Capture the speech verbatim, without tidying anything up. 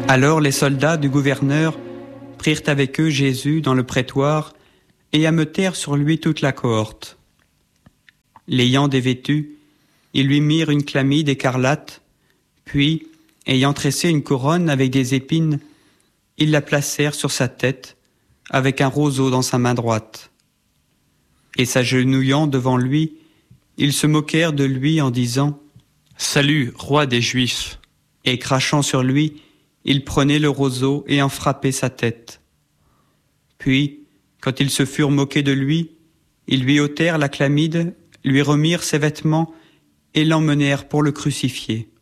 Alors les soldats du gouverneur prirent avec eux Jésus dans le prétoire et ameutèrent sur lui toute la cohorte. L'ayant dévêtu, ils lui mirent une chlamyde écarlate, puis, ayant tressé une couronne avec des épines, ils la placèrent sur sa tête, avec un roseau dans sa main droite. Et s'agenouillant devant lui, ils se moquèrent de lui en disant « Salut, roi des Juifs !» Et crachant sur lui, ils prenaient le roseau et en frappaient sa tête. Puis, quand ils se furent moqués de lui, ils lui ôtèrent la chlamyde, lui remirent ses vêtements et l'emmenèrent pour le crucifier.